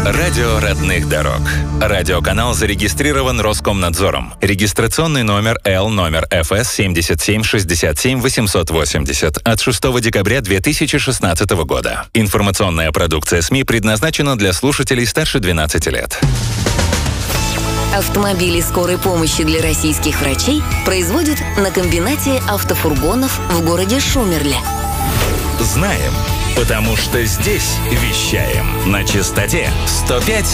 Радио родных дорог. Радиоканал зарегистрирован Роскомнадзором. Регистрационный номер номер ФС 7767-880 от 6 декабря 2016 года. Информационная продукция СМИ предназначена для слушателей старше 12 лет. Автомобили скорой помощи для российских врачей производят на комбинате автофургонов в городе Шумерле. Знаем, потому что здесь вещаем на частоте 105